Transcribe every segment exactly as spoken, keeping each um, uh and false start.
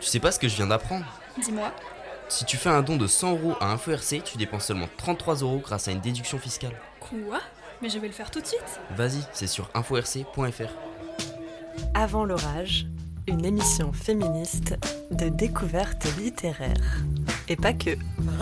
Tu sais pas ce que je viens d'apprendre? Dis-moi. Si tu fais un don de cent euros à InfoRC, tu dépenses seulement trente-trois euros grâce à une déduction fiscale. Quoi? Mais je vais le faire tout de suite. Vas-y, c'est sur info r c point f r. Avant l'orage, une émission féministe de découverte littéraire. Et pas que.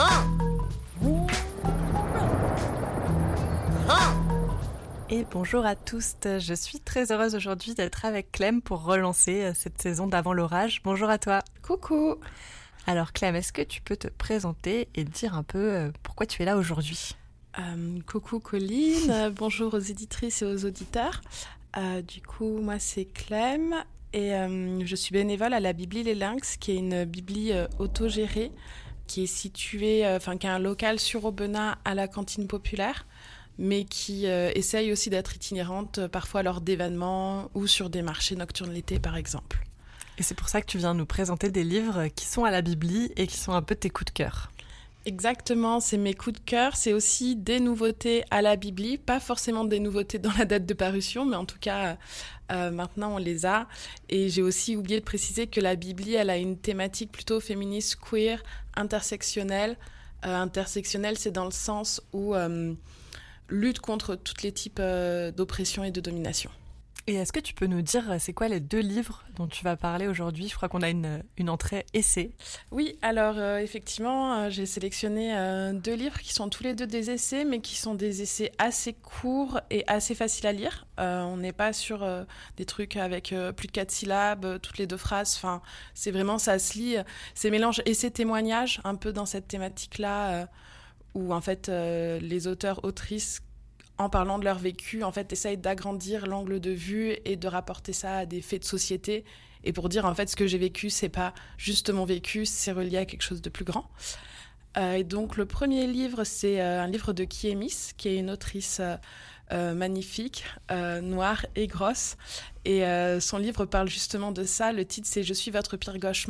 Et bonjour à tous, je suis très heureuse aujourd'hui d'être avec Clem pour relancer cette saison d'Avant l'orage. Bonjour à toi. Coucou. Alors Clem, est-ce que tu peux te présenter et dire un peu pourquoi tu es là aujourd'hui? euh, Coucou Colline, euh, bonjour aux éditrices et aux auditeurs. Euh, du coup, moi c'est Clem et euh, je suis bénévole à la Bibli Les Lynx, qui est une bibli euh, autogérée, qui est située, enfin euh, qui a un local sur Aubenas à la cantine populaire, mais qui euh, essaye aussi d'être itinérante, euh, parfois lors d'événements ou sur des marchés nocturnes l'été par exemple. Et c'est pour ça que tu viens nous présenter des livres qui sont à la Bibli et qui sont un peu tes coups de cœur. Exactement, c'est mes coups de cœur, c'est aussi des nouveautés à la Bibli, pas forcément des nouveautés dans la date de parution, mais en tout cas, euh, maintenant on les a. Et j'ai aussi oublié de préciser que la Bibli, elle a une thématique plutôt féministe, queer, intersectionnelle. Euh, intersectionnelle, c'est dans le sens où euh, lutte contre tous les types euh, d'oppression et de domination. Et est-ce que tu peux nous dire, c'est quoi les deux livres dont tu vas parler aujourd'hui? Je crois qu'on a une, une entrée essai. Oui, alors euh, effectivement, euh, j'ai sélectionné euh, deux livres qui sont tous les deux des essais, mais qui sont des essais assez courts et assez faciles à lire. Euh, on n'est pas sur euh, des trucs avec euh, plus de quatre syllabes, euh, toutes les deux phrases. Enfin, c'est vraiment, ça se lit. C'est mélange essai-témoignage, un peu dans cette thématique-là, euh, où en fait, euh, les auteurs-autrices, en parlant de leur vécu, en fait, essayent d'agrandir l'angle de vue et de rapporter ça à des faits de société. Et pour dire, en fait, ce que j'ai vécu, c'est pas juste mon vécu, c'est relié à quelque chose de plus grand. Euh, et donc, le premier livre, c'est euh, un livre de Kiemis, qui est une autrice euh, euh, magnifique, euh, noire et grosse. Et euh, son livre parle justement de ça. Le titre, c'est « Je suis votre pire cauchemar ».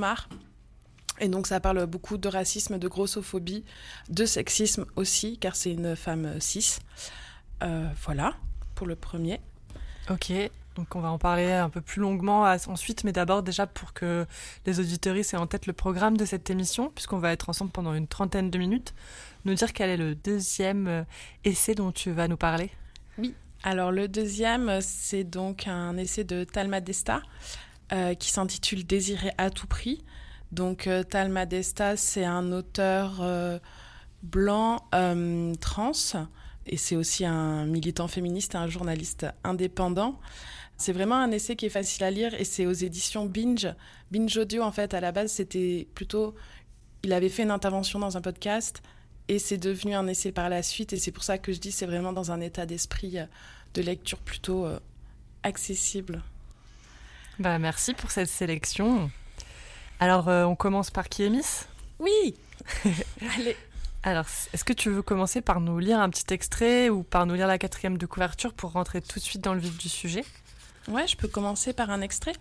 Et donc, ça parle beaucoup de racisme, de grossophobie, de sexisme aussi, car c'est une femme cis. Euh, voilà, pour le premier. Ok, donc on va en parler un peu plus longuement ensuite, mais d'abord déjà pour que les auditeuristes aient en tête le programme de cette émission, puisqu'on va être ensemble pendant une trentaine de minutes, nous dire quel est le deuxième essai dont tu vas nous parler. Oui, alors le deuxième, c'est donc un essai de Talma Desta euh, qui s'intitule « Désirer à tout prix ». Donc euh, Talma Desta, c'est un auteur euh, blanc euh, trans, et c'est aussi un militant féministe, un journaliste indépendant. C'est vraiment un essai qui est facile à lire et c'est aux éditions Binge. Binge Audio, en fait, à la base, c'était plutôt... Il avait fait une intervention dans un podcast et c'est devenu un essai par la suite. Et c'est pour ça que je dis c'est vraiment dans un état d'esprit de lecture plutôt euh, accessible. Bah, merci pour cette sélection. Alors, euh, on commence par Kiemis ? Oui. Allez. Alors, est-ce que tu veux commencer par nous lire un petit extrait ou par nous lire la quatrième de couverture pour rentrer tout de suite dans le vif du sujet? Ouais, je peux commencer par un extrait.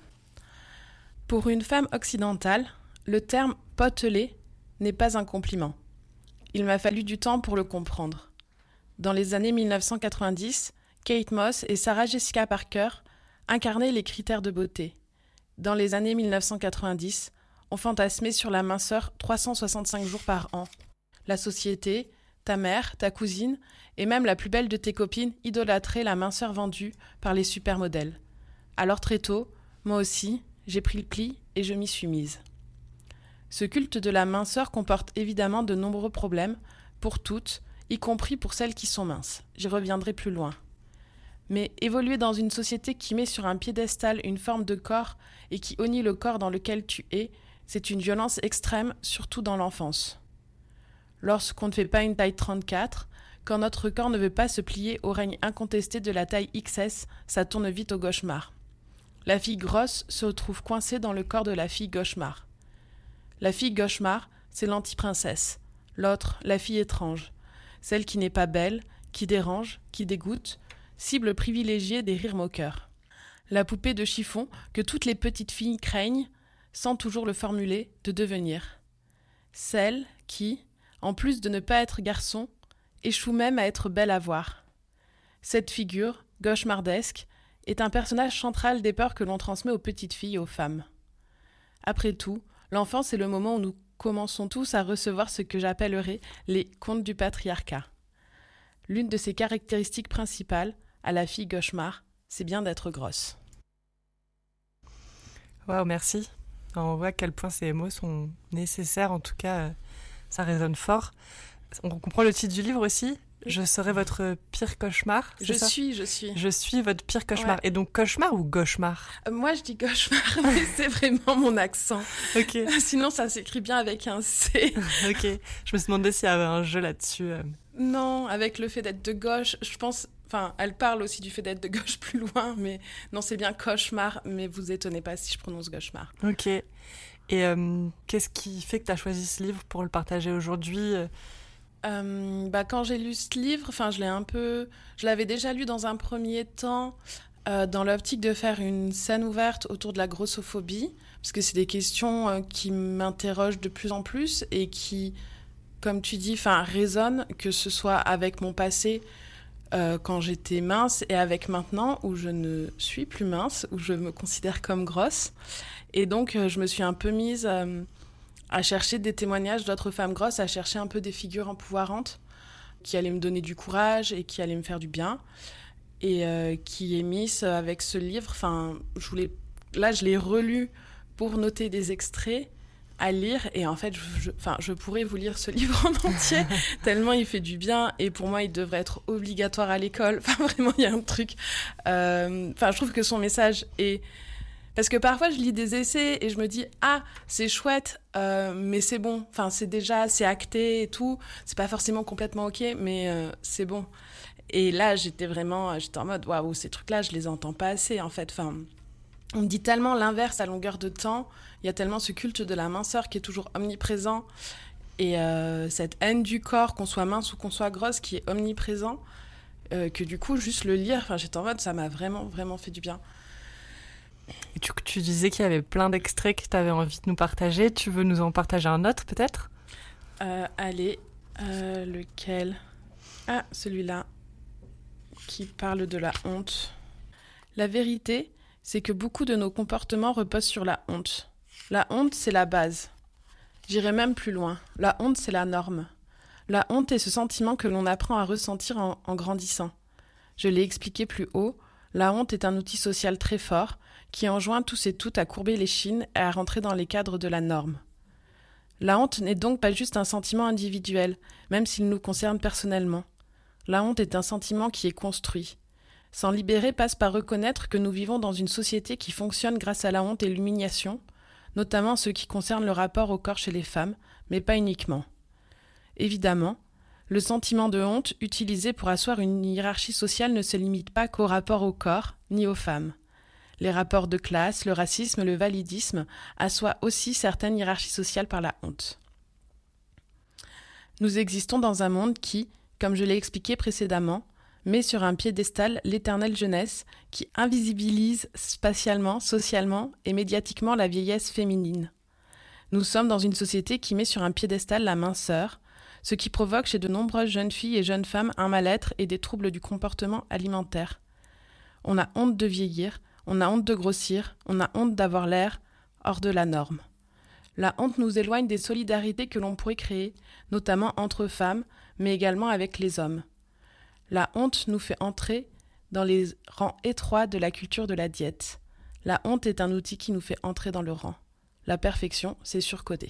Pour une femme occidentale, le terme « potelé » n'est pas un compliment. Il m'a fallu du temps pour le comprendre. Dans les années dix-neuf cent quatre-vingt-dix, Kate Moss et Sarah Jessica Parker incarnaient les critères de beauté. Dans les années dix-neuf cent quatre-vingt-dix, on fantasmait sur la minceur trois cent soixante-cinq jours par an. La société, ta mère, ta cousine et même la plus belle de tes copines idolâtraient la minceur vendue par les supermodèles. Alors très tôt, moi aussi, j'ai pris le pli et je m'y suis mise. Ce culte de la minceur comporte évidemment de nombreux problèmes, pour toutes, y compris pour celles qui sont minces. J'y reviendrai plus loin. Mais évoluer dans une société qui met sur un piédestal une forme de corps et qui honnie le corps dans lequel tu es, c'est une violence extrême, surtout dans l'enfance. Lorsqu'on ne fait pas une taille trente-quatre, quand notre corps ne veut pas se plier au règne incontesté de la taille X S, ça tourne vite au cauchemar. La fille grosse se retrouve coincée dans le corps de la fille cauchemar. La fille cauchemar, c'est l'anti-princesse. L'autre, la fille étrange. Celle qui n'est pas belle, qui dérange, qui dégoûte, cible privilégiée des rires moqueurs. La poupée de chiffon que toutes les petites filles craignent, sans toujours le formuler, de devenir. Celle qui, en plus de ne pas être garçon, échoue même à être belle à voir. Cette figure, cauchemardesque, est un personnage central des peurs que l'on transmet aux petites filles et aux femmes. Après tout, L'enfance est le moment où nous commençons tous à recevoir ce que j'appellerais les contes du patriarcat. L'une de ses caractéristiques principales, à la fille cauchemar, c'est bien d'être grosse. Waouh, merci. On voit à quel point ces mots sont nécessaires, en tout cas, euh, ça résonne fort. On comprend le titre du livre aussi. Je serai votre pire cauchemar. Je ça suis, je suis. Je suis votre pire cauchemar. Ouais. Et donc cauchemar ou gauchemar? Euh, Moi, je dis cauchemar, mais c'est vraiment mon accent. Ok. Sinon, ça s'écrit bien avec un C. Ok. Je me suis demandé s'il y avait un jeu là-dessus. euh. Non, avec le fait d'être de gauche, je pense... Enfin, elle parle aussi du fait d'être de gauche plus loin, mais non, c'est bien cauchemar, mais vous étonnez pas si je prononce cauchemar. Ok. Et euh, qu'est-ce qui fait que tu as choisi ce livre pour le partager aujourd'hui? Euh, bah, quand j'ai lu ce livre, enfin, je l'ai un peu... Je l'avais déjà lu dans un premier temps, euh, dans l'optique de faire une scène ouverte autour de la grossophobie, parce que c'est des questions euh, qui m'interrogent de plus en plus et qui, comme tu dis, enfin, résonnent, que ce soit avec mon passé euh, quand j'étais mince et avec maintenant où je ne suis plus mince, où je me considère comme grosse. Et donc, euh, je me suis un peu mise... Euh, à chercher des témoignages d'autres femmes grosses, à chercher un peu des figures empouvoirantes qui allaient me donner du courage et qui allaient me faire du bien. Et euh, qui émissent avec ce livre. Enfin, je voulais... Là, je l'ai relu pour noter des extraits à lire. Et en fait, je, je... Enfin, je pourrais vous lire ce livre en entier, tellement il fait du bien. Et pour moi, il devrait être obligatoire à l'école. Enfin, vraiment, il y a un truc... Euh... Enfin, je trouve que son message est... Parce que parfois, je lis des essais et je me dis « Ah, c'est chouette, euh, mais c'est bon. Enfin, c'est déjà, c'est acté et tout. C'est pas forcément complètement OK, mais euh, c'est bon. » Et là, j'étais vraiment... J'étais en mode « Waouh, ces trucs-là, je les entends pas assez, en fait. » Enfin, on me dit tellement l'inverse à longueur de temps. Il y a tellement ce culte de la minceur qui est toujours omniprésent. Et euh, cette haine du corps, qu'on soit mince ou qu'on soit grosse, qui est omniprésent, euh, que du coup, juste le lire, enfin, j'étais en mode « Ça m'a vraiment, vraiment fait du bien. » Et tu, tu disais qu'il y avait plein d'extraits que tu avais envie de nous partager. Tu veux nous en partager un autre, peut-être? euh, Allez, euh, lequel? Ah, celui-là, qui parle de la honte. La vérité, c'est que beaucoup de nos comportements reposent sur la honte. La honte, c'est la base. J'irai même plus loin. La honte, c'est la norme. La honte est ce sentiment que l'on apprend à ressentir en, en grandissant. Je l'ai expliqué plus haut, la honte est un outil social très fort qui enjoint tous et toutes à courber l'échine et à rentrer dans les cadres de la norme. La honte n'est donc pas juste un sentiment individuel, même s'il nous concerne personnellement. La honte est un sentiment qui est construit. S'en libérer passe par reconnaître que nous vivons dans une société qui fonctionne grâce à la honte et l'humiliation, notamment ce qui concerne le rapport au corps chez les femmes, mais pas uniquement. Évidemment, le sentiment de honte utilisé pour asseoir une hiérarchie sociale ne se limite pas qu'au rapport au corps, ni aux femmes. Les rapports de classe, le racisme, le validisme assoient aussi certaines hiérarchies sociales par la honte. Nous existons dans un monde qui, comme je l'ai expliqué précédemment, met sur un piédestal l'éternelle jeunesse qui invisibilise spatialement, socialement et médiatiquement la vieillesse féminine. Nous sommes dans une société qui met sur un piédestal la minceur, ce qui provoque chez de nombreuses jeunes filles et jeunes femmes un mal-être et des troubles du comportement alimentaire. On a honte de vieillir, on a honte de grossir, on a honte d'avoir l'air hors de la norme. La honte nous éloigne des solidarités que l'on pourrait créer, notamment entre femmes, mais également avec les hommes. La honte nous fait entrer dans les rangs étroits de la culture de la diète. La honte est un outil qui nous fait entrer dans le rang. La perfection, c'est surcodé.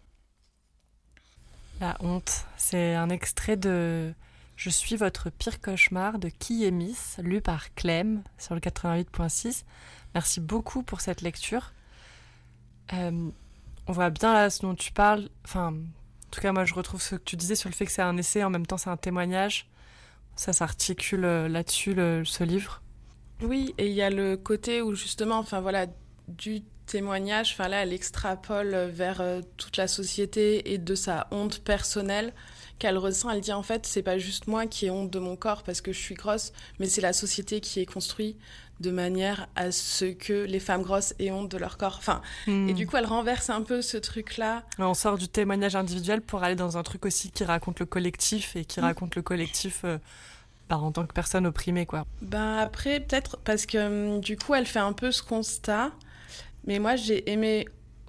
La honte, c'est un extrait de « Je suis votre pire cauchemar » de Qui est Miss, lu par Clem sur le quatre-vingt-huit virgule six. Merci beaucoup pour cette lecture. Euh, on voit bien là ce dont tu parles. Enfin, en tout cas, moi, je retrouve ce que tu disais sur le fait que c'est un essai, en même temps, c'est un témoignage. Ça s'articule là-dessus, le, ce livre. Oui, et il y a le côté où, justement, enfin voilà, du témoignage, enfin là, elle extrapole vers euh, toute la société et de sa honte personnelle qu'elle ressent. Elle dit, en fait, c'est pas juste moi qui ai honte de mon corps parce que je suis grosse, mais c'est la société qui est construite de manière à ce que les femmes grosses aient honte de leur corps. Enfin, mmh. Et du coup, elle renverse un peu ce truc-là. On sort du témoignage individuel pour aller dans un truc aussi qui raconte le collectif et qui mmh. raconte le collectif euh, bah, en tant que personne opprimée, quoi. Ben après, peut-être parce que du coup, elle fait un peu ce constat. Mais moi, j'ai aimé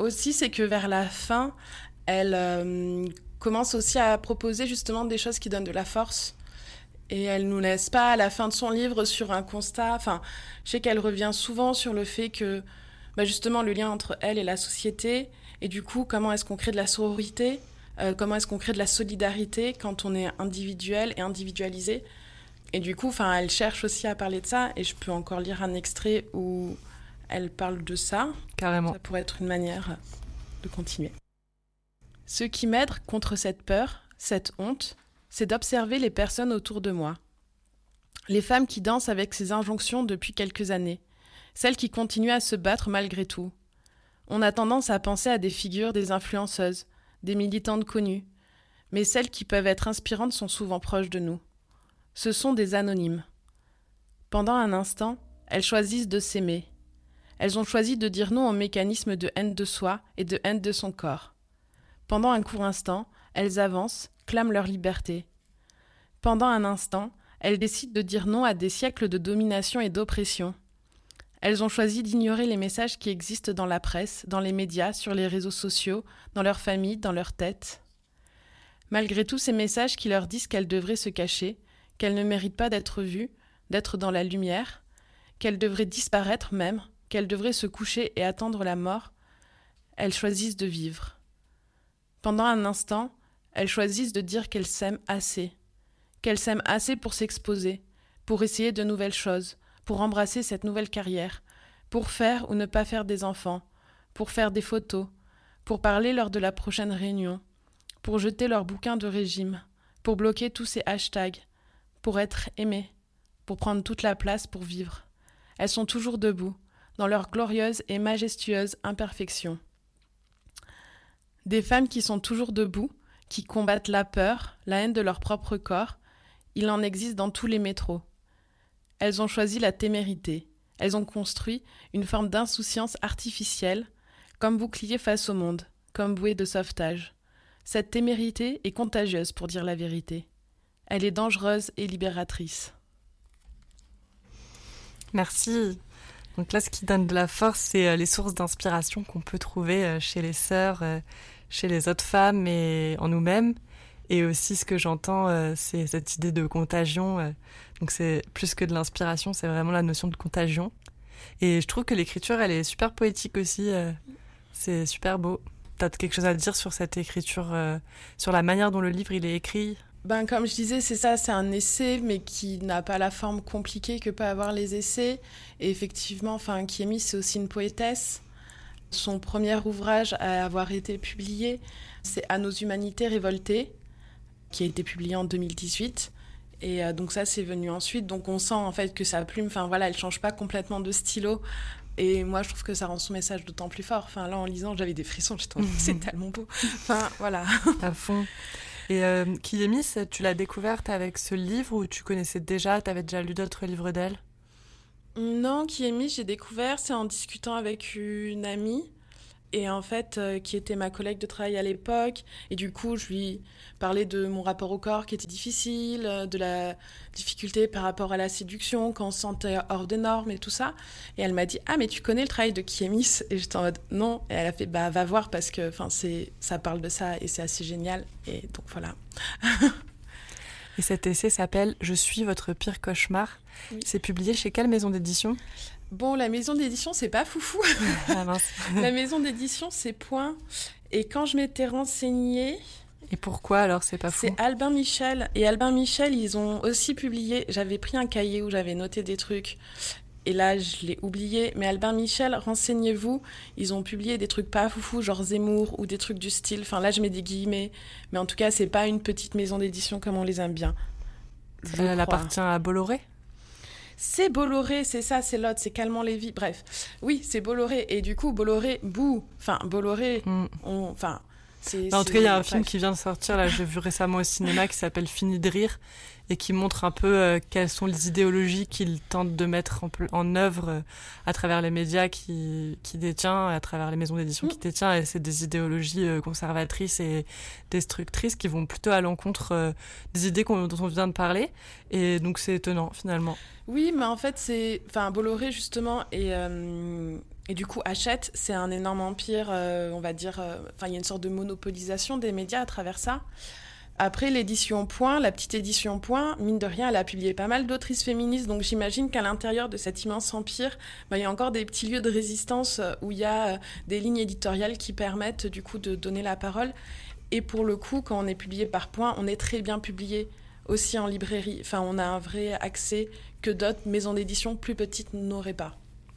aussi, c'est que vers la fin, elle euh, commence aussi à proposer justement des choses qui donnent de la force. Et elle nous laisse pas à la fin de son livre sur un constat. Enfin, je sais qu'elle revient souvent sur le fait que, bah justement, le lien entre elle et la société, et du coup, comment est-ce qu'on crée de la sororité, euh, comment est-ce qu'on crée de la solidarité quand on est individuel et individualisé. Et du coup, enfin, elle cherche aussi à parler de ça, et je peux encore lire un extrait où elle parle de ça. Carrément. Ça pourrait être une manière de continuer. Ce qui m'aide contre cette peur, cette honte, c'est d'observer les personnes autour de moi. Les femmes qui dansent avec ces injonctions depuis quelques années. Celles qui continuent à se battre malgré tout. On a tendance à penser à des figures, des influenceuses, des militantes connues. Mais celles qui peuvent être inspirantes sont souvent proches de nous. Ce sont des anonymes. Pendant un instant, elles choisissent de s'aimer. Elles ont choisi de dire non au mécanisme de haine de soi et de haine de son corps. Pendant un court instant, elles avancent, clament leur liberté. Pendant un instant, elles décident de dire non à des siècles de domination et d'oppression. Elles ont choisi d'ignorer les messages qui existent dans la presse, dans les médias, sur les réseaux sociaux, dans leur famille, dans leur tête. Malgré tous ces messages qui leur disent qu'elles devraient se cacher, qu'elles ne méritent pas d'être vues, d'être dans la lumière, qu'elles devraient disparaître même, qu'elles devraient se coucher et attendre la mort, elles choisissent de vivre. Pendant un instant, elles choisissent de dire qu'elles s'aiment assez, qu'elles s'aiment assez pour s'exposer, pour essayer de nouvelles choses, pour embrasser cette nouvelle carrière, pour faire ou ne pas faire des enfants, pour faire des photos, pour parler lors de la prochaine réunion, pour jeter leur bouquin de régime, pour bloquer tous ces hashtags, pour être aimées, pour prendre toute la place pour vivre. Elles sont toujours debout, dans leur glorieuse et majestueuse imperfection. Des femmes qui sont toujours debout, qui combattent la peur, la haine de leur propre corps, il en existe dans tous les métros. Elles ont choisi la témérité. Elles ont construit une forme d'insouciance artificielle, comme bouclier face au monde, comme bouée de sauvetage. Cette témérité est contagieuse, pour dire la vérité. Elle est dangereuse et libératrice. Merci. Donc là, ce qui donne de la force, c'est euh, les sources d'inspiration qu'on peut trouver euh, chez les sœurs, euh, chez les autres femmes et en nous-mêmes. Et aussi, ce que j'entends, euh, c'est cette idée de contagion. Euh, donc c'est plus que de l'inspiration, c'est vraiment la notion de contagion. Et je trouve que l'écriture, elle est super poétique aussi. Euh, c'est super beau. T'as quelque chose à dire sur cette écriture, euh, sur la manière dont le livre il est écrit ? Ben, comme je disais, c'est ça, c'est un essai, mais qui n'a pas la forme compliquée que peuvent avoir les essais. Et effectivement, enfin, Kyemi, c'est aussi une poétesse. Son premier ouvrage à avoir été publié, c'est « À nos humanités révoltées », qui a été publié en deux mille dix-huit. Et euh, donc ça, c'est venu ensuite. Donc on sent en fait que sa plume, enfin voilà, elle change pas complètement de stylo. Et moi, je trouve que ça rend son message d'autant plus fort. Enfin là, en lisant, j'avais des frissons. J'étais en... c'est tellement beau. Enfin voilà. À fond. Et euh, Kyemi, tu l'as découverte avec ce livre ou tu connaissais déjà, tu avais déjà lu d'autres livres d'elle ? Non, Kyemi, j'ai découvert, c'est en discutant avec une amie, et en fait, euh, qui était ma collègue de travail à l'époque. Et du coup, je lui parlais de mon rapport au corps qui était difficile, de la difficulté par rapport à la séduction, quand on se sentait hors des normes et tout ça. Et elle m'a dit « Ah, mais tu connais le travail de Kyemi ?» Et j'étais en mode « Non ». Et elle a fait « Bah, va voir parce que c'est, ça parle de ça et c'est assez génial. » Et donc, voilà. Et cet essai s'appelle « Je suis votre pire cauchemar ». Oui. C'est publié chez quelle maison d'édition ? Bon, la maison d'édition, c'est pas foufou. Ah mince. La maison d'édition, c'est Point. Et quand je m'étais renseignée... Et pourquoi alors c'est pas fou ? C'est Albin Michel. Et Albin Michel, ils ont aussi publié... J'avais pris un cahier où j'avais noté des trucs. Et là, je l'ai oublié. Mais Albin Michel, renseignez-vous. Ils ont publié des trucs pas foufou, genre Zemmour ou des trucs du style. Enfin, là, je mets des guillemets. Mais en tout cas, c'est pas une petite maison d'édition comme on les aime bien. Je Elle crois. appartient à Bolloré ? C'est Bolloré, c'est ça, c'est l'autre, c'est Calment Lévy, bref. Oui, c'est Bolloré, et du coup, Bolloré, bouh, enfin, Bolloré, mm. on, enfin... C'est, non, en c'est, tout cas, il y a un bref. film qui vient de sortir, là, j'ai vu récemment au cinéma, qui s'appelle Fini de rire, et qui montre un peu euh, quelles sont les idéologies qu'il tente de mettre en, en œuvre euh, à travers les médias qu'il qui détient, à travers les maisons d'édition mm. qu'il détient, et c'est des idéologies euh, conservatrices et destructrices qui vont plutôt à l'encontre euh, des idées qu'on, dont on vient de parler, et donc c'est étonnant, finalement. Oui, mais en fait, c'est... Enfin, Bolloré, justement, et... Euh... Et du coup, Hachette, c'est un énorme empire, euh, on va dire... Enfin, euh, il y a une sorte de monopolisation des médias à travers ça. Après, l'édition Point, la petite édition Point, mine de rien, elle a publié pas mal d'autrices féministes. Donc, j'imagine qu'à l'intérieur de cet immense empire, bah, il y a encore des petits lieux de résistance où il y a euh, des lignes éditoriales qui permettent, du coup, de donner la parole. Et pour le coup, quand on est publié par Point, on est très bien publié aussi en librairie. Enfin, on a un vrai accès que d'autres maisons d'édition plus petites n'auraient pas.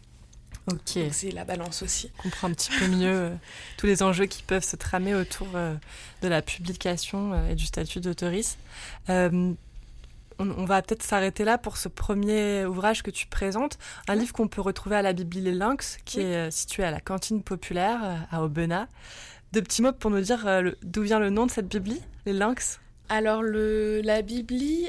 Ok. Donc c'est la balance aussi. On comprend un petit peu mieux euh, tous les enjeux qui peuvent se tramer autour euh, de la publication euh, et du statut d'autrice. Euh, on, on va peut-être s'arrêter là pour ce premier ouvrage que tu présentes, un oui. livre qu'on peut retrouver à la Bibli Les Lynx, qui oui. est euh, situé à la cantine populaire euh, à Aubenas. Deux petits mots pour nous dire euh, le, d'où vient le nom de cette Bibli, Les Lynx. Alors le, la Bibli,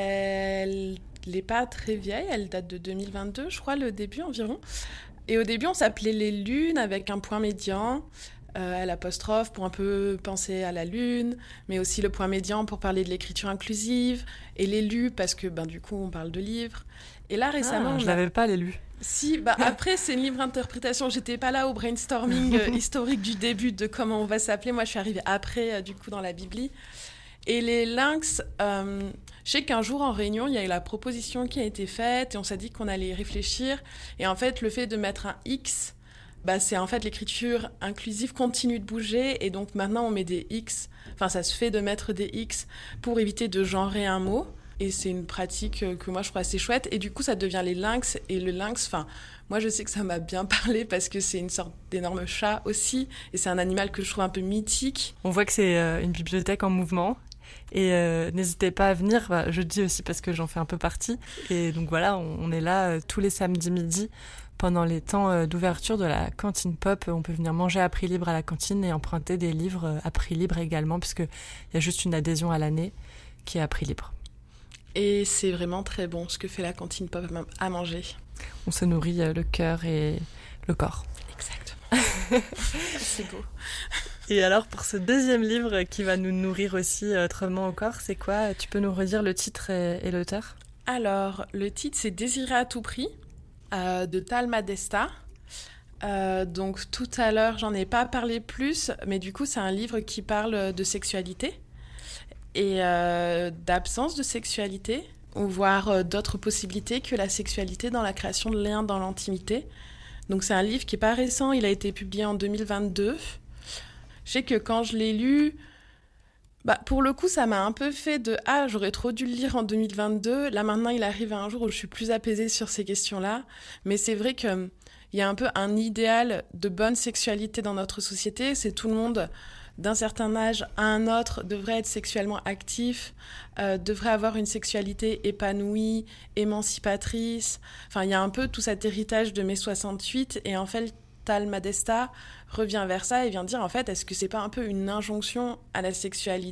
elle n'est pas très vieille, elle date de deux mille vingt-deux, je crois, le début environ. Et au début, on s'appelait Les Lunes avec un point médian, euh, à l'apostrophe pour un peu penser à la lune, mais aussi le point médian pour parler de l'écriture inclusive, et les lus parce que ben, du coup, on parle de livres. Et là, récemment... Ah, je ne l'avais pas, les lus. Si, bah, après, c'est une libre interprétation. J'étais pas là au brainstorming euh, historique du début de comment on va s'appeler. Moi, je suis arrivée après, euh, du coup, dans la Bibli. Et les lynx... Euh, je sais qu'un jour en réunion, il y a eu la proposition qui a été faite et on s'est dit qu'on allait y réfléchir. Et en fait, le fait de mettre un X, bah, c'est en fait l'écriture inclusive continue de bouger. Et donc maintenant, on met des X. Enfin, ça se fait de mettre des X pour éviter de genrer un mot. Et c'est une pratique que moi, je trouve assez chouette. Et du coup, ça devient les lynx. Et le lynx, enfin, moi, je sais que ça m'a bien parlé parce que c'est une sorte d'énorme chat aussi. Et c'est un animal que je trouve un peu mythique. On voit que c'est une bibliothèque en mouvement. Et euh, n'hésitez pas à venir, bah, je dis aussi parce que j'en fais un peu partie. Et donc voilà, on, on est là euh, tous les samedis midi pendant les temps euh, d'ouverture de la cantine pop. On peut venir manger à prix libre à la cantine et emprunter des livres euh, à prix libre également, puisqu'il y a juste une adhésion à l'année qui est à prix libre. Et c'est vraiment très bon ce que fait la cantine pop à manger. On se nourrit euh, le cœur et le corps. Exactement. C'est beau. Et alors, pour ce deuxième livre qui va nous nourrir aussi autrement au corps, c'est quoi ? Tu peux nous redire le titre et, et l'auteur ? Alors, le titre, c'est « Désirer à tout prix euh, » de Tal Madesta. Euh, donc, tout à l'heure, j'en ai pas parlé plus, mais du coup, c'est un livre qui parle de sexualité et euh, d'absence de sexualité, ou voire euh, d'autres possibilités que la sexualité dans la création de liens dans l'intimité. Donc, c'est un livre qui n'est pas récent, il a été publié en deux mille vingt-deux. Je sais que quand je l'ai lu, bah, pour le coup, ça m'a un peu fait de « Ah, j'aurais trop dû le lire en deux mille vingt-deux ». Là, maintenant, il arrive à un jour où je suis plus apaisée sur ces questions-là. Mais c'est vrai qu'il y a un peu un idéal de bonne sexualité dans notre société. C'est tout le monde, d'un certain âge à un autre, devrait être sexuellement actif, euh, devrait avoir une sexualité épanouie, émancipatrice. Enfin, il y a un peu tout cet héritage de mai soixante-huit. Et en fait, Tal Madesta revient vers ça et vient dire, en fait, est-ce que c'est pas un peu une injonction à la sexualité ?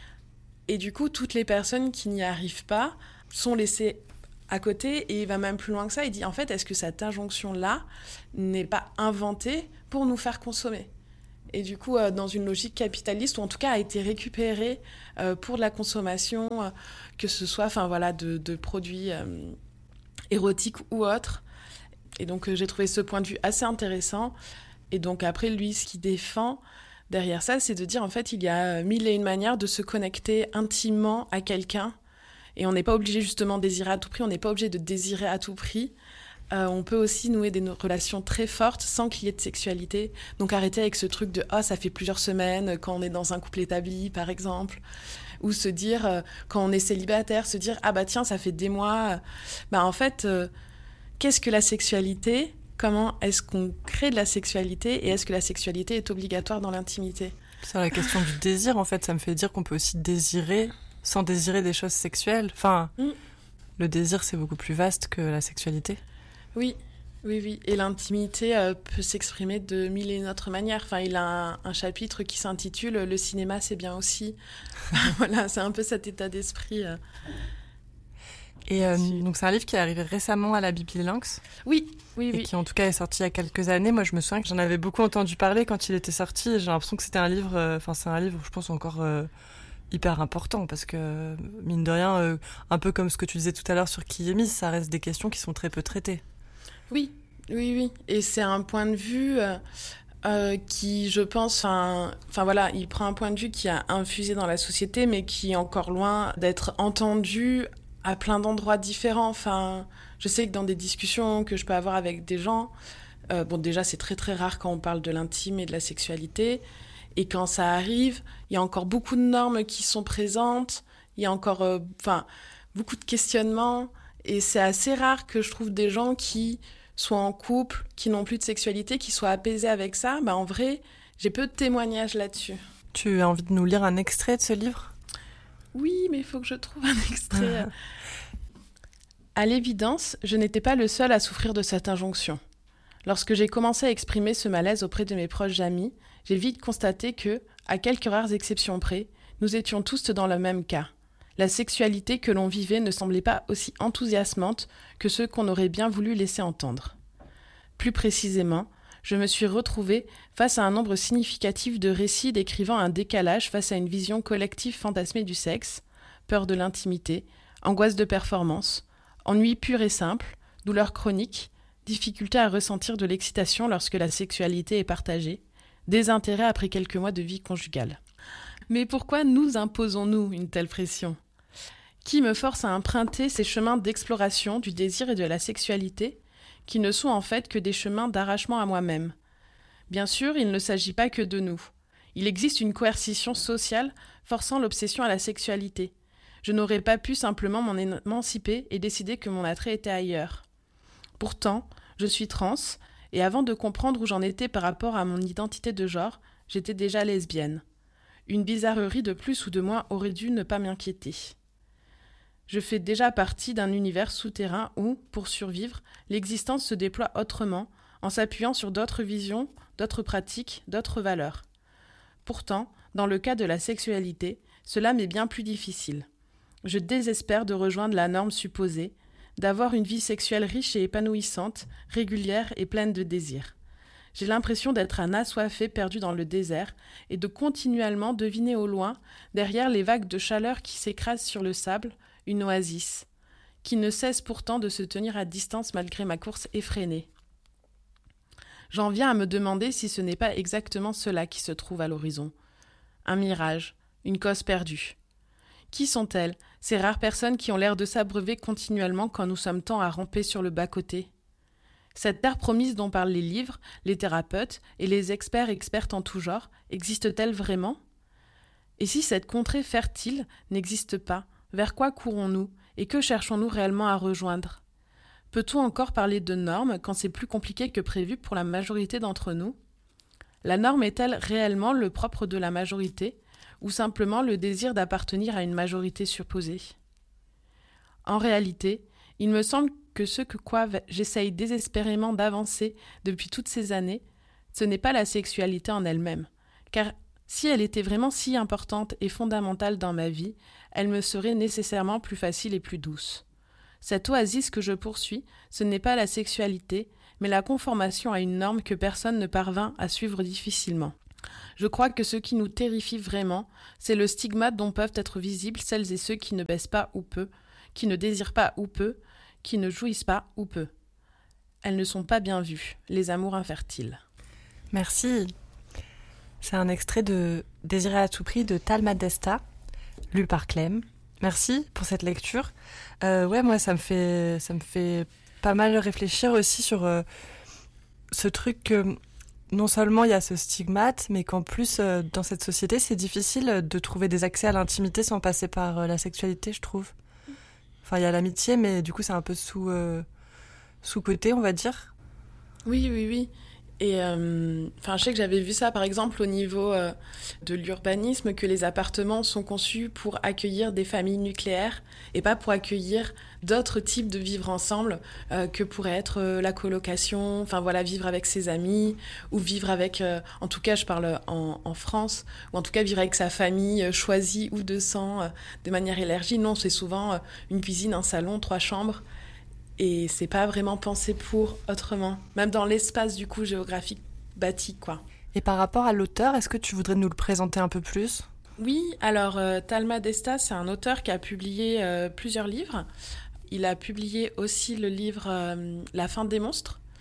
Et du coup, toutes les personnes qui n'y arrivent pas sont laissées à côté, et il va même plus loin que ça, il dit, en fait, est-ce que cette injonction-là n'est pas inventée pour nous faire consommer ? Et du coup, euh, dans une logique capitaliste, ou en tout cas a été récupérée euh, pour de la consommation, euh, que ce soit enfin, voilà, de, de produits euh, érotiques ou autres. Et donc, euh, j'ai trouvé ce point de vue assez intéressant. Et donc, après, lui, ce qu'il défend derrière ça, c'est de dire, en fait, il y a mille et une manières de se connecter intimement à quelqu'un. Et on n'est pas obligé, justement, de désirer à tout prix. On n'est pas obligé de désirer à tout prix. Euh, on peut aussi nouer des relations très fortes sans qu'il y ait de sexualité. Donc, arrêter avec ce truc de « Ah, ça fait plusieurs semaines quand on est dans un couple établi, par exemple. » Ou se dire, euh, quand on est célibataire, se dire « Ah, bah tiens, ça fait des mois. » Bah, en fait... Euh, Qu'est-ce que la sexualité ? Comment est-ce qu'on crée de la sexualité ? Et est-ce que la sexualité est obligatoire dans l'intimité ? C'est la question du désir, en fait. Ça me fait dire qu'on peut aussi désirer sans désirer des choses sexuelles. Enfin, mm. le désir, c'est beaucoup plus vaste que la sexualité. Oui, oui, oui. Et l'intimité euh, peut s'exprimer de mille et une autres manières. Enfin, il a un, un chapitre qui s'intitule « Le cinéma, c'est bien aussi ». Voilà, c'est un peu cet état d'esprit... Euh... Et euh, donc c'est un livre qui est arrivé récemment à la Bibli Les Lynx. Oui, oui, oui. Et qui en tout cas est sorti il y a quelques années. Moi je me souviens que j'en avais beaucoup entendu parler quand il était sorti. Et j'ai l'impression que c'était un livre, enfin euh, c'est un livre je pense encore euh, hyper important parce que mine de rien, euh, un peu comme ce que tu disais tout à l'heure sur Qui est Miss, ça reste des questions qui sont très peu traitées. Oui, Oui, oui. Et c'est un point de vue euh, euh, qui, je pense, enfin voilà, il prend un point de vue qui a infusé dans la société, mais qui est encore loin d'être entendu à plein d'endroits différents. Enfin, je sais que dans des discussions que je peux avoir avec des gens, euh, bon, déjà, c'est très, très rare quand on parle de l'intime et de la sexualité. Et quand ça arrive, il y a encore beaucoup de normes qui sont présentes. Il y a encore, enfin, euh, beaucoup de questionnements. Et c'est assez rare que je trouve des gens qui soit en couple, qui n'ont plus de sexualité, qui soient apaisés avec ça. Bah, en vrai, j'ai peu de témoignages là-dessus. Tu as envie de nous lire un extrait de ce livre ? Oui, mais il faut que je trouve un extrait. À l'évidence, je n'étais pas le seul à souffrir de cette injonction. Lorsque j'ai commencé à exprimer ce malaise auprès de mes proches amis, j'ai vite constaté que, à quelques rares exceptions près, nous étions tous dans le même cas. La sexualité que l'on vivait ne semblait pas aussi enthousiasmante que ce qu'on aurait bien voulu laisser entendre. Plus précisément, je me suis retrouvée face à un nombre significatif de récits décrivant un décalage face à une vision collective fantasmée du sexe, peur de l'intimité, angoisse de performance, ennui pur et simple, douleur chronique, difficulté à ressentir de l'excitation lorsque la sexualité est partagée, désintérêt après quelques mois de vie conjugale. Mais pourquoi nous imposons-nous une telle pression ? Qui me force à emprunter ces chemins d'exploration du désir et de la sexualité, qui ne sont en fait que des chemins d'arrachement à moi-même ? Bien sûr, il ne s'agit pas que de nous. Il existe une coercition sociale forçant l'obsession à la sexualité. Je n'aurais pas pu simplement m'en émanciper et décider que mon attrait était ailleurs. Pourtant, je suis trans, et avant de comprendre où j'en étais par rapport à mon identité de genre, j'étais déjà lesbienne. Une bizarrerie de plus ou de moins aurait dû ne pas m'inquiéter. Je fais déjà partie d'un univers souterrain où, pour survivre, l'existence se déploie autrement, en s'appuyant sur d'autres visions, d'autres pratiques, d'autres valeurs. Pourtant, dans le cas de la sexualité, cela m'est bien plus difficile. Je désespère de rejoindre la norme supposée, d'avoir une vie sexuelle riche et épanouissante, régulière et pleine de désirs. J'ai l'impression d'être un assoiffé perdu dans le désert et de continuellement deviner au loin, derrière les vagues de chaleur qui s'écrasent sur le sable, une oasis, qui ne cesse pourtant de se tenir à distance malgré ma course effrénée. J'en viens à me demander si ce n'est pas exactement cela qui se trouve à l'horizon. Un mirage, une cause perdue. Qui sont-elles, ces rares personnes qui ont l'air de s'abreuver continuellement quand nous sommes tant à ramper sur le bas-côté ? Cette terre promise dont parlent les livres, les thérapeutes et les experts expertes en tout genre, existe-t-elle vraiment ? Et si cette contrée fertile n'existe pas, vers quoi courons-nous et que cherchons-nous réellement à rejoindre ? Peut-on encore parler de normes quand c'est plus compliqué que prévu pour la majorité d'entre nous ? La norme est-elle réellement le propre de la majorité ou simplement le désir d'appartenir à une majorité supposée ? En réalité, il me semble que ce que quoi j'essaye désespérément d'avancer depuis toutes ces années, ce n'est pas la sexualité en elle-même, car si elle était vraiment si importante et fondamentale dans ma vie, elle me serait nécessairement plus facile et plus douce. Cette oasis que je poursuis, ce n'est pas la sexualité, mais la conformation à une norme que personne ne parvint à suivre difficilement. Je crois que ce qui nous terrifie vraiment, c'est le stigmate dont peuvent être visibles celles et ceux qui ne baissent pas ou peu, qui ne désirent pas ou peu, qui ne jouissent pas ou peu. Elles ne sont pas bien vues, les amours infertiles. Merci. C'est un extrait de Désirer à tout prix de Talma Desta, lu par Clem. Merci pour cette lecture. Euh, ouais, moi, ça me fait, ça me fait pas mal réfléchir aussi sur euh, ce truc que non seulement il y a ce stigmate, mais qu'en plus, euh, dans cette société, c'est difficile de trouver des accès à l'intimité sans passer par euh, la sexualité, je trouve. Enfin, il y a l'amitié, mais du coup, c'est un peu sous, euh, sous-côté, on va dire. Oui, oui, oui. Et euh, enfin, je sais que j'avais vu ça, par exemple, au niveau euh, de l'urbanisme, que les appartements sont conçus pour accueillir des familles nucléaires et pas pour accueillir d'autres types de vivre ensemble euh, que pourrait être euh, la colocation, enfin voilà, vivre avec ses amis ou vivre avec, euh, en tout cas, je parle en, en France, ou en tout cas vivre avec sa famille euh, choisie ou de sang euh, de manière élargie. Non, c'est souvent euh, une cuisine, un salon, trois chambres. Et c'est pas vraiment pensé pour autrement, même dans l'espace du coup géographique bâti, quoi. Et par rapport à l'auteur, est-ce que tu voudrais nous le présenter un peu plus ? Oui, alors euh, Talma Desta, c'est un auteur qui a publié euh, plusieurs livres. Il a publié aussi le livre euh, La fin des monstres.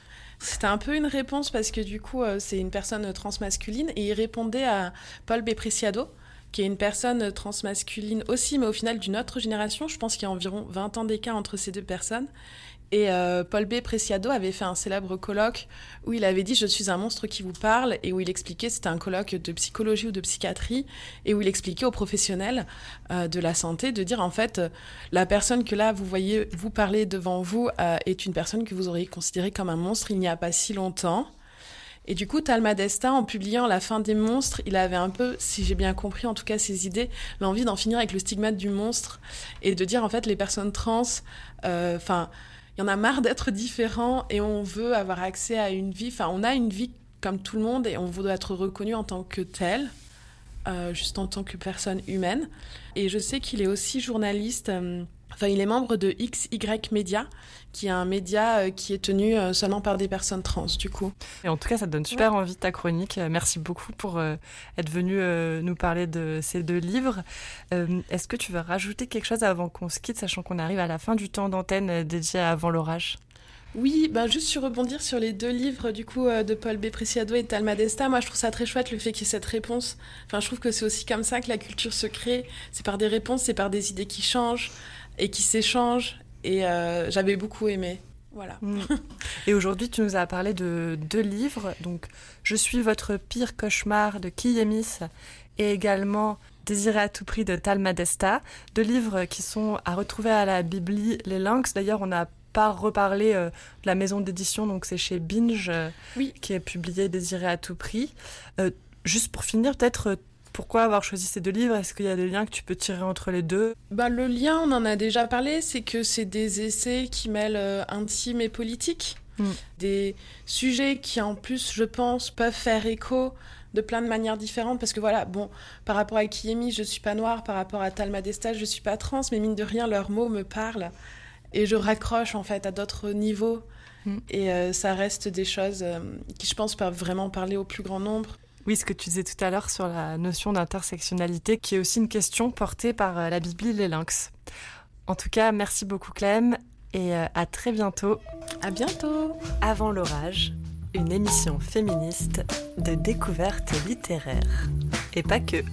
C'était un peu une réponse parce que du coup, euh, c'est une personne transmasculine et il répondait à Paul B. Preciado, qui est une personne transmasculine aussi, mais au final d'une autre génération. Je pense qu'il y a environ vingt ans d'écart entre ces deux personnes. Et euh, Paul B. Preciado avait fait un célèbre colloque où il avait dit « Je suis un monstre qui vous parle » et où il expliquait, c'était un colloque de psychologie ou de psychiatrie, et où il expliquait aux professionnels euh, de la santé de dire en fait, euh, la personne que là vous voyez vous parler devant vous euh, est une personne que vous auriez considérée comme un monstre il n'y a pas si longtemps. Et du coup, Talma Desta, en publiant La fin des monstres, il avait un peu, si j'ai bien compris en tout cas ses idées, l'envie d'en finir avec le stigmate du monstre et de dire en fait les personnes trans, enfin, euh, il y en a marre d'être différents et on veut avoir accès à une vie, enfin on a une vie comme tout le monde et on voudrait être reconnu en tant que tel, euh, juste en tant que personne humaine. Et je sais qu'il est aussi journaliste, euh, enfin il est membre de X Y Media, qui est un média euh, qui est tenu euh, seulement par des personnes trans, du coup. Et en tout cas, ça donne super Ouais. envie de ta chronique. Merci beaucoup pour euh, être venu euh, nous parler de ces deux livres. Euh, est-ce que tu veux rajouter quelque chose avant qu'on se quitte, sachant qu'on arrive à la fin du temps d'antenne euh, dédié à Avant l'orage ? Oui, ben juste sur rebondir sur les deux livres du coup euh, de Paul B. Preciado et de Talma Desta, moi je trouve ça très chouette le fait qu'il y ait cette réponse. Enfin, je trouve que c'est aussi comme ça que la culture se crée. C'est par des réponses, c'est par des idées qui changent et qui s'échangent. Et euh, j'avais beaucoup aimé. Voilà. Mmh. Et aujourd'hui, tu nous as parlé de deux livres. Donc, Je suis votre pire cauchemar de Kiyemis et également Désiré à tout prix de Talma Desta. Deux livres qui sont à retrouver à la Bibli Les Lynx. D'ailleurs, on n'a pas reparlé euh, de la maison d'édition, donc c'est chez Binge euh, Oui. qui est publié Désiré à tout prix. Euh, juste pour finir, peut-être, pourquoi avoir choisi ces deux livres ? Est-ce qu'il y a des liens que tu peux tirer entre les deux ? Ben, le lien, on en a déjà parlé, c'est que c'est des essais qui mêlent euh, intime et politique. Mm. Des sujets qui, en plus, je pense, peuvent faire écho de plein de manières différentes. Parce que voilà, bon, par rapport à Kiyemi, je suis pas noire, par rapport à Talma Desta, je suis pas trans, mais mine de rien, leurs mots me parlent. Et je raccroche, en fait, à d'autres niveaux. Mm. Et euh, ça reste des choses euh, qui, je pense, peuvent vraiment parler au plus grand nombre. Oui, ce que tu disais tout à l'heure sur la notion d'intersectionnalité, qui est aussi une question portée par la Bibli Les Lynx. En tout cas, merci beaucoup Clem, et à très bientôt. À bientôt. Avant l'orage, une émission féministe de découverte littéraire. Et pas que.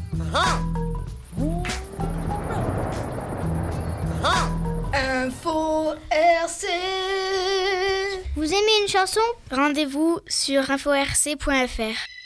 Info R C. Vous aimez une chanson ? Rendez-vous sur info r c point f r.